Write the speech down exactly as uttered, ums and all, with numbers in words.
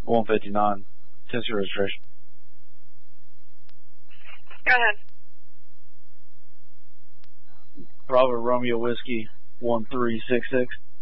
one fifty-nine. Tennessee registration. Go ahead. Bravo Romeo Whiskey one three six six.